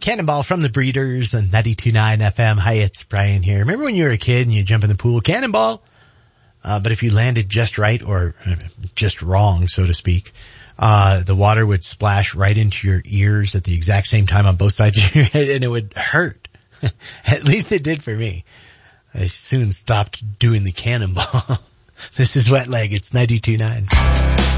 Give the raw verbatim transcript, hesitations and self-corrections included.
Cannonball from the Breeders and ninety-two point nine F M. Hi, it's Brian here. Remember when you were a kid and you jump in the pool? Cannonball. Uh, but if you landed just right or just wrong, so to speak, uh, the water would splash right into your ears at the exact same time on both sides of your head, and it would hurt. At least it did for me. I soon stopped doing the cannonball. This is Wet Leg. It's ninety-two point nine.